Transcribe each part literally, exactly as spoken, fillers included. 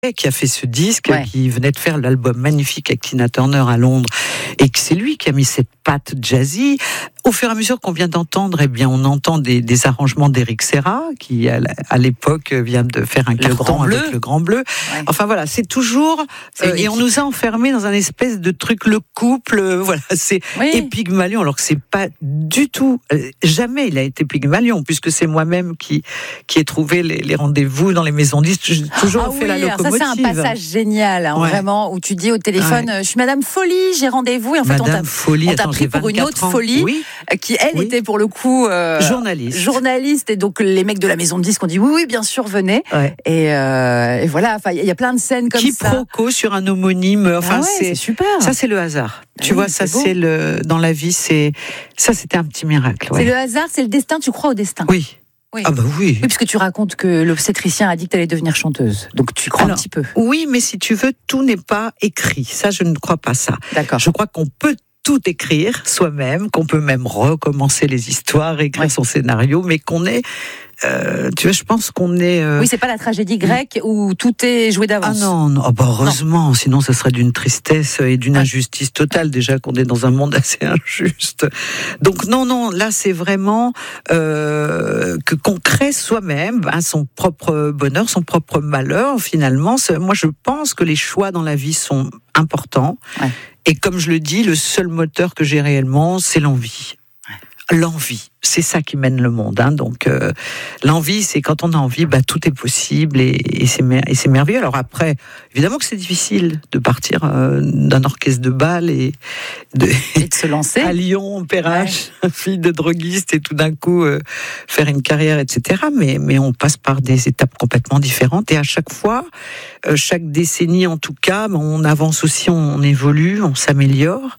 qui a fait ce disque, Ouais. qui venait de faire l'album magnifique avec Tina Turner à Londres, et que c'est lui qui a mis cette patte jazzy. Au fur et à mesure qu'on vient d'entendre, eh bien, on entend des, des arrangements d'Eric Serra, qui à, à l'époque vient de faire un carton Grand Bleu. avec le Grand Bleu. Ouais. Enfin voilà, c'est toujours C'est euh, une et on équipe. nous a enfermés dans un espèce de truc le couple. euh, voilà, c'est Oui. et Pygmalion, alors que c'est pas du tout, euh, jamais il a été Pygmalion, puisque c'est moi-même qui qui ai trouvé les, les rendez-vous dans les maisons disques. J'ai toujours Ah fait oui, la alors locomotive. ça c'est un passage génial, hein, Ouais. vraiment, où tu dis au téléphone, Ouais. euh, je suis Madame Folie, j'ai rendez-vous, et en fait on Madame t'a, Folie, on t'a attends, pris j'ai pour une vingt-quatre autre ans. Folie, Oui, euh, qui elle Oui. était pour le coup euh, journaliste. journaliste, et donc les mecs de la maison de disques ont dit oui oui bien sûr venez, Ouais. et, euh, et voilà, enfin il y a plein de scènes comme ça. Quiproquo sur un homonyme. Enfin, Ah ouais, c'est c'est super. ça, c'est le hasard. Ah tu oui, vois, c'est ça, beau. c'est le dans la vie, c'est ça, c'était un petit miracle. Ouais. C'est le hasard, c'est le destin. Tu crois au destin? Oui. Oui. Ah bah oui. Oui, puisque tu racontes que l'obstétricien a dit que tu allais devenir chanteuse. Donc tu crois Alors, un petit peu. Oui, mais si tu veux, tout n'est pas écrit. Ça, je ne crois pas ça. D'accord. Je crois qu'on peut tout écrire soi-même, qu'on peut même recommencer les histoires, écrire Ouais. son scénario, mais qu'on est, euh, tu vois, je pense qu'on est. euh, Oui, c'est pas la tragédie grecque où tout est joué Ah d'avance. non, non. Oh bah heureusement, sinon ça serait d'une tristesse et d'une Ah. injustice totale, déjà qu'on est dans un monde assez injuste. Donc non, non, là c'est vraiment euh, que qu'on crée soi-même hein, son propre bonheur, son propre malheur finalement. C'est- Moi je pense que les choix dans la vie sont importants. Ouais. Et comme je le dis, le seul moteur que j'ai réellement, c'est l'envie. L'envie, c'est ça qui mène le monde. Hein. Donc, euh, l'envie, c'est quand on a envie, bah, tout est possible et, et, c'est, mer- et c'est merveilleux. Alors après, évidemment que c'est difficile de partir euh, d'un orchestre de bal et de, Et de se lancer. à Lyon, Perrache, fille de droguiste et tout d'un coup euh, faire une carrière, et cetera. Mais, mais on passe par des étapes complètement différentes et à chaque fois, euh, chaque décennie en tout cas, ben, on avance aussi, on, on évolue, on s'améliore.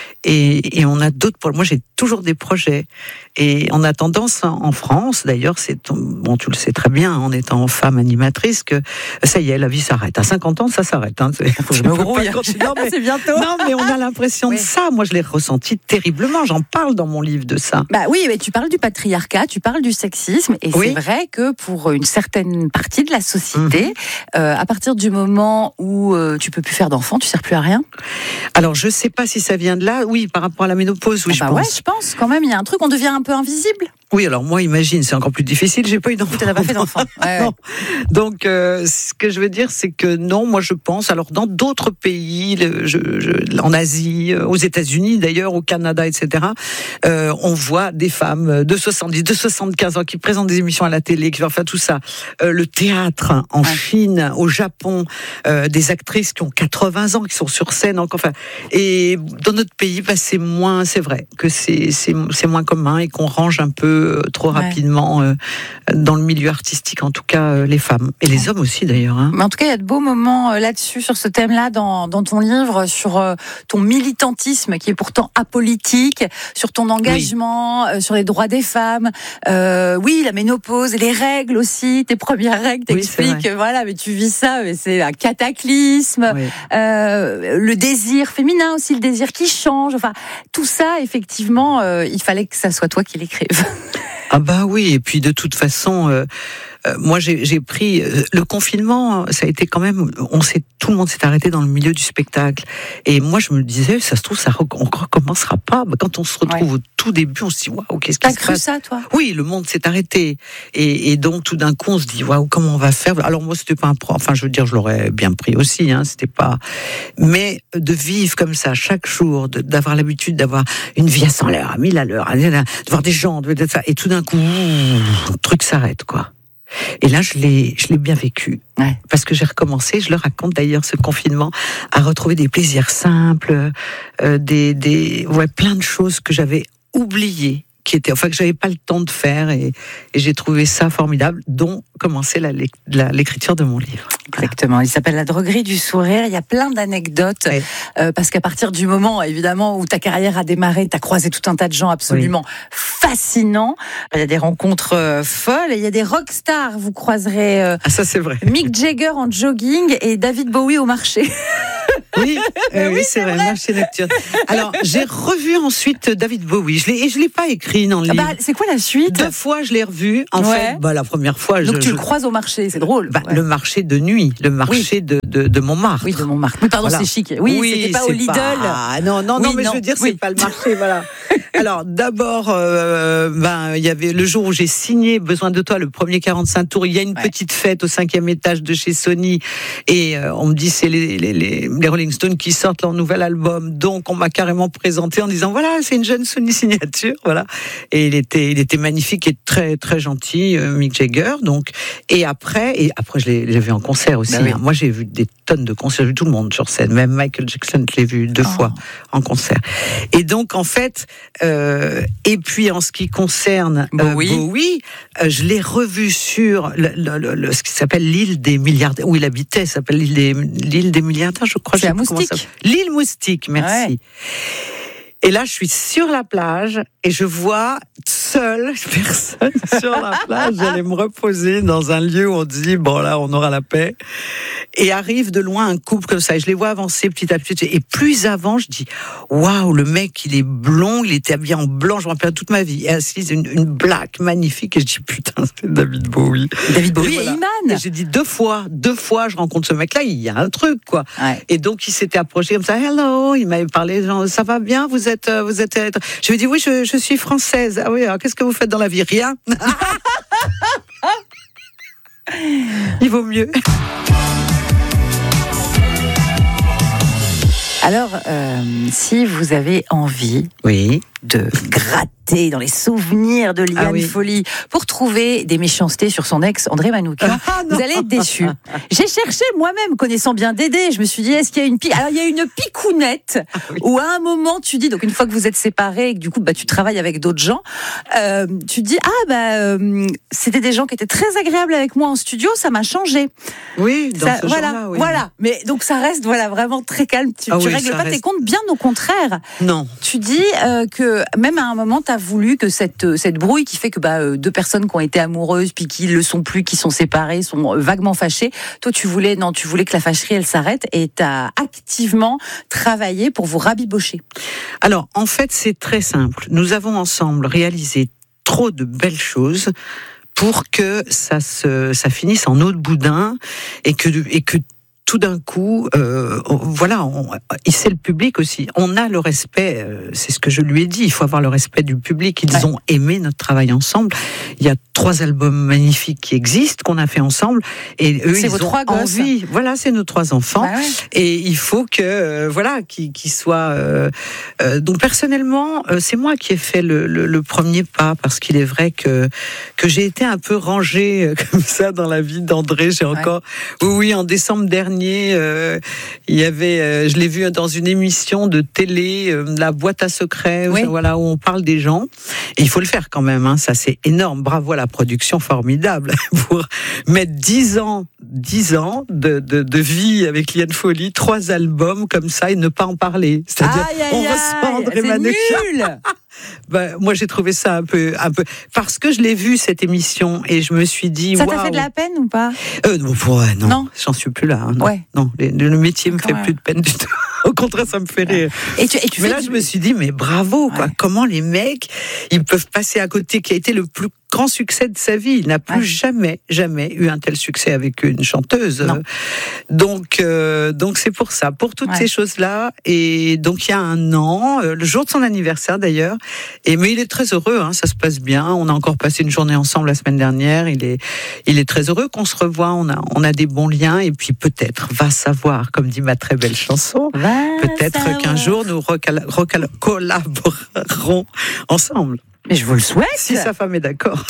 Et, et on a d'autres projets. Moi, j'ai toujours des projets. Et on a tendance, en France, d'ailleurs, c'est, bon, tu le sais très bien, en étant femme animatrice, que ça y est, la vie s'arrête. À cinquante ans, ça s'arrête. Hein. Il Faut que je me grouille. Non, mais, C'est bientôt. non, mais on a l'impression Oui. de ça. Moi, je l'ai ressenti terriblement. J'en parle dans mon livre de ça. Bah oui, mais tu parles du patriarcat, tu parles du sexisme, et Oui. c'est vrai que pour une certaine partie de la société, Mhm. euh, à partir du moment où euh, tu peux plus faire d'enfants, tu sers plus à rien. Alors, je sais pas si ça vient de là. Oui, par rapport à la ménopause, oui, Ah je bah pense. ouais, je pense quand même, il y a un truc, on devient un peu invisible. Oui, alors moi, imagine, c'est encore plus difficile. J'ai pas eu d'enfant. Tu n'as pas fait d'enfants. Ouais, ouais. Non. Donc, euh, ce que je veux dire, c'est que non, moi, je pense. Alors, dans d'autres pays, le- je, je- en Asie, euh, aux États-Unis, d'ailleurs, au Canada, et cetera, euh, on voit des femmes de soixante-dix, de soixante-quinze ans qui présentent des émissions à la télé, qui font enfin tout ça. Euh, le théâtre en Ouais. Chine, au Japon, euh, des actrices qui ont quatre-vingts ans, qui sont sur scène. Encore, enfin, et dans notre pays, bah, c'est moins, c'est vrai que c'est c'est c'est moins commun et qu'on range un peu euh, trop Ouais. rapidement euh, dans le milieu artistique, en tout cas euh, les femmes et les hommes aussi d'ailleurs. Hein. Mais en tout cas, il y a de beaux moments euh, là-dessus, sur ce thème-là, dans, dans ton livre, sur euh, ton militantisme qui est pourtant apolitique, sur ton engagement, euh, sur les droits des femmes. Euh, oui, la ménopause, et les règles aussi, tes premières règles, Oui, c'est t'expliques, vrai. voilà, mais tu vis ça, mais c'est un cataclysme. Oui. Euh, le désir féminin aussi, le désir qui change. Enfin, tout ça, effectivement, euh, il fallait que ça soit toi qui l'écrive. Ah bah oui, et puis de toute façon, euh, euh, moi j'ai j'ai pris euh, le confinement, ça a été quand même, on s'est, tout le monde s'est arrêté dans le milieu du spectacle, et moi je me disais, ça se trouve, ça rec- on recommencera pas. Bah, quand on se retrouve Ouais. au tout début, on se dit waouh, qu'est-ce qui T'as se cru passe? ça, toi? Oui, le monde s'est arrêté, et, et donc tout d'un coup on se dit waouh, comment on va faire? Alors moi c'était pas un pro, enfin je veux dire, je l'aurais bien pris aussi, hein, c'était pas, mais de vivre comme ça chaque jour, de- d'avoir l'habitude d'avoir une vie à cent à l'heure, à mille à l'heure, de voir des gens, de, de ça, et tout d'un coup, le truc s'arrête, quoi. Et là, je l'ai, je l'ai bien vécu. Ouais. Parce que j'ai recommencé, je le raconte d'ailleurs, ce confinement, à retrouver des plaisirs simples, euh, des, des, ouais, plein de choses que j'avais oubliées, qui étaient, enfin, que j'avais pas le temps de faire, et, et j'ai trouvé ça formidable, dont commencer la, lec- la- l'écriture de mon livre. Exactement. Il s'appelle La droguerie du sourire. Il y a plein d'anecdotes. Ouais. Euh, parce qu'à partir du moment, évidemment, où ta carrière a démarré, tu as croisé tout un tas de gens absolument fascinants. Il y a des rencontres euh, folles et il y a des rockstars. Vous croiserez euh, Ah, ça c'est vrai. Mick Jagger en jogging et David Bowie au marché. Oui, euh, oui, oui, c'est vrai, vrai. Marché nocturne. Alors, j'ai revu ensuite David Bowie. Je l'ai, et je l'ai pas écrit dans le livre. Bah, c'est quoi la suite? Deux fois, je l'ai revu. En ouais. fait, bah, la première fois, donc je, tu je... le croises au marché, c'est drôle. Bah, ouais. Le marché de nuit, le marché oui. de, de, de Montmartre. Oui, de Montmartre. Oui, pardon, voilà. C'est chic. Oui, oui c'était pas au Lidl. Pas... Non, non, oui, non, mais non. je veux dire, oui. c'est pas le marché, voilà. Alors, d'abord, euh, ben, il y avait le jour où j'ai signé Besoin de toi, le premier quarante-cinq tours. Il y a une ouais. petite fête au cinquième étage de chez Sony, et euh, on me dit c'est les, les, les, les Rolling Stones qui sortent leur nouvel album. Donc, on m'a carrément présenté en disant voilà, c'est une jeune Sony signature, voilà. Et il était, il était magnifique et très, très gentil, euh, Mick Jagger. Donc, et après, et après, je l'ai, je l'ai vu en concert aussi. Ben oui. hein. Moi, j'ai vu des tonnes de concerts, j'ai vu tout le monde sur scène, même Michael Jackson, je l'ai vu deux oh. fois en concert. Et donc, en fait, euh, et puis en ce qui concerne euh, Bowie, Bowie euh, je l'ai revu sur le, le, le, le, ce qui s'appelle l'île des milliardaires, où il habitait, ça s'appelle l'île des, l'île des milliardaires, je crois. C'est à Moustique. L'île Moustique, merci. Ouais. Et là, je suis sur la plage et je vois seule personne sur la plage. J'allais me reposer dans un lieu où on dit, bon là, on aura la paix. Et arrive de loin un couple comme ça. Et je les vois avancer petit à petit. Et plus avant, je dis, waouh, le mec, il est blond, il était habillé en blanc, je me rappelle toute ma vie. Et assise, une, une black magnifique. Et je dis, putain, c'est David Bowie. David Bowie et, voilà. et Iman. Et j'ai dit, deux fois, deux fois, je rencontre ce mec-là, il y a un truc, quoi. Ouais. Et donc, il s'était approché comme ça, hello, il m'avait parlé, genre, ça va bien, vous êtes, vous êtes, je lui ai dit, oui, je, je suis française. Ah oui, alors qu'est-ce que vous faites dans la vie? Rien. Il vaut mieux. Alors, euh, si vous avez envie oui. de gratter dans les souvenirs de Liane ah oui. Folly pour trouver des méchancetés sur son ex André Manoukian, ah, vous allez être déçus. J'ai cherché moi-même, connaissant bien Dédé, je me suis dit, est-ce qu'il y a une pique? Alors, il y a une picounette ah, oui. où à un moment, tu dis, donc une fois que vous êtes séparés et que du coup, bah, tu travailles avec d'autres gens, euh, tu dis, ah, bah, euh, c'était des gens qui étaient très agréables avec moi en studio, ça m'a changé. Oui, dans ça, ce voilà, genre-là, oui. Voilà, mais donc ça reste voilà, vraiment très calme. Tu, ah, tu oui, règles pas reste... tes comptes, bien au contraire. Non. Tu dis euh, que même à un moment, tu as voulu que cette, cette brouille qui fait que bah, deux personnes qui ont été amoureuses puis qui ne le sont plus, qui sont séparées, sont vaguement fâchées. Toi, tu voulais, non, tu voulais que la fâcherie, elle s'arrête et tu as activement travaillé pour vous rabibocher. Alors, en fait, c'est très simple. Nous avons ensemble réalisé trop de belles choses pour que ça se, ça finisse en eau de boudin et que, et que tout d'un coup, euh, voilà, on, et c'est le public aussi. On a le respect, euh, c'est ce que je lui ai dit, il faut avoir le respect du public. Ils ouais. ont aimé notre travail ensemble. Il y a trois albums magnifiques qui existent, qu'on a fait ensemble. Et eux, c'est ils vos ont trois envie. Gosses. Voilà, c'est nos trois enfants. Bah ouais. Et il faut que, euh, voilà, qu'ils, qu'ils soient... Euh, euh, donc, personnellement, euh, c'est moi qui ai fait le, le, le premier pas, parce qu'il est vrai que, que j'ai été un peu rangée euh, comme ça dans la vie d'André. J'ai encore... Ouais. Oui, oui, en décembre dernier, Euh, il y avait, euh, je l'ai vu dans une émission de télé, euh, la boîte à secrets, oui. voilà, où on parle des gens. Et il faut le faire quand même, hein, ça c'est énorme. Bravo à la production, formidable pour mettre dix ans, dix ans de, de, de vie avec Liane Folly, trois albums comme ça et ne pas en parler. C'est-à-dire, aïe, aïe, on reçoit André Manoukian. Ben, moi j'ai trouvé ça un peu, un peu parce que je l'ai vu cette émission et je me suis dit ça wow. t'a fait de la peine ou pas? euh, non, ouais, non, non, j'en suis plus là. Hein, non, ouais. non, le, le métier me fait ouais. plus de peine du tout. Au contraire, ça me fait rire. Et tu, et tu mais fais là, du... je me suis dit, mais bravo, quoi. Ouais. Comment les mecs, ils peuvent passer à côté, qui a été le plus grand succès de sa vie. Il n'a plus ouais. jamais, jamais eu un tel succès avec une chanteuse. Non. Donc, euh, donc c'est pour ça, pour toutes ouais. ces choses-là. Et donc, il y a un an, euh, le jour de son anniversaire d'ailleurs. Et mais il est très heureux, hein, ça se passe bien. On a encore passé une journée ensemble la semaine dernière. Il est, il est très heureux qu'on se revoie. On a, on a des bons liens. Et puis peut-être, va savoir, comme dit ma très belle chanson. Va peut-être savoir. Qu'un jour nous recal- recal- collaborerons ensemble. Mais je vous le souhaite. Si sa femme est d'accord.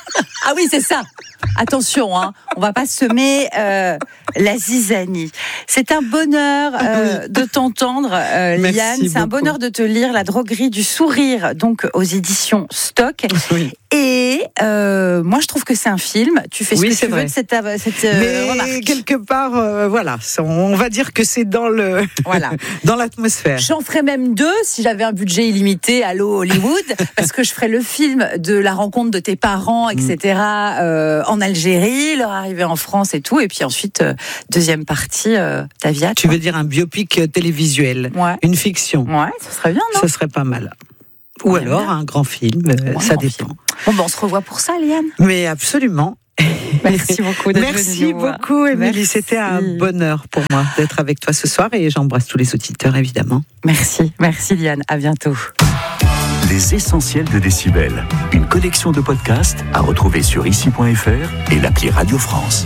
Ah oui, c'est ça. Attention, hein, on va pas semer euh, la zizanie. C'est un bonheur euh, de t'entendre, euh, Liane. C'est un bonheur de te lire La droguerie du sourire, donc aux éditions Stock. Oui. Et euh, moi, je trouve que c'est un film. Tu fais ce oui, que tu vrai. veux de cette, cette euh, Mais remarque. quelque part, euh, voilà, on va dire que c'est dans le, voilà, dans l'atmosphère. J'en ferais même deux si j'avais un budget illimité à l'eau Hollywood, parce que je ferais ferait le film de la rencontre de tes parents, et cetera, mmh. euh, en Algérie, leur arrivée en France et tout. Et puis ensuite, euh, deuxième partie, euh, ta vie à toi. Tu veux dire un biopic télévisuel, ouais. Une fiction. Ouais, ce serait bien, non ? Ce serait pas mal. Ou ouais, alors bien. Un grand film, euh, ouais, ça grand dépend. Film. Bon, ben on se revoit pour ça, Liane. Mais absolument. Merci beaucoup d'être Merci beaucoup, Émilie. C'était un bonheur pour moi d'être avec toi ce soir et j'embrasse tous les auditeurs, évidemment. Merci, merci Liane. À bientôt. Les essentiels de Décibel, une collection de podcasts à retrouver sur ici point f r et l'appli Radio France.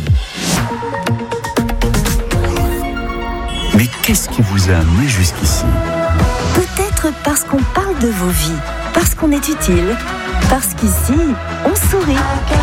Mais qu'est-ce qui vous a amené jusqu'ici ? Peut-être parce qu'on parle de vos vies, parce qu'on est utile, parce qu'ici, on sourit.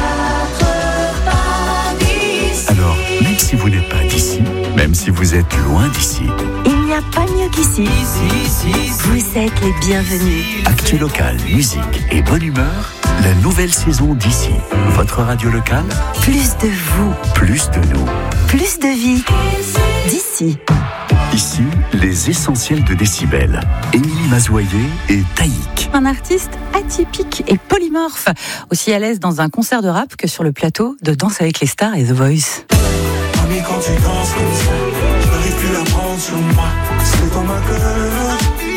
Alors, même si vous n'êtes pas d'ici, même si vous êtes loin d'ici, il n'y a pas mieux qu'ici. Vous êtes les bienvenus. Actu local, musique et bonne humeur, la nouvelle saison d'Ici. Votre radio locale. Plus de vous. Plus de nous. Plus de vie. D'ici. Ici, les essentiels de Décibel. Émilie Mazoyer et Taïk. Un artiste atypique et polymorphe, aussi à l'aise dans un concert de rap que sur le plateau de Danse avec les stars et The Voice. Mami, quand tu danses comme ça, je n'arrive plus à prendre sur moi. C'est dans ma gueule.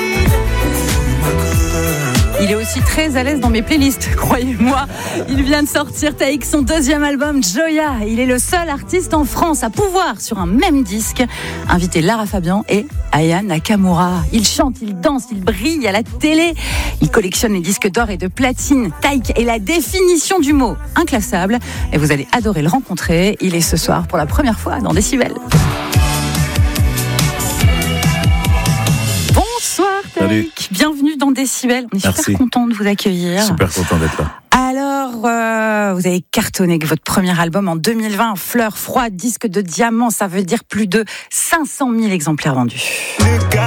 Il est aussi très à l'aise dans mes playlists, croyez-moi. Il vient de sortir Taïk son deuxième album, Joya. Il est le seul artiste en France à pouvoir, sur un même disque, inviter Lara Fabian et Aya Nakamura. Il chante, il danse, il brille à la télé. Il collectionne les disques d'or et de platine. Taïk est la définition du mot inclassable. Et vous allez adorer le rencontrer. Il est ce soir pour la première fois dans Décibel. Salut. Bienvenue dans Décibel. On est Merci. super content de vous accueillir. Super content d'être là. Alors, euh, vous avez cartonné avec votre premier album en deux mille vingt, Fleurs froides, disque de diamant, ça veut dire plus de cinq cent mille exemplaires vendus.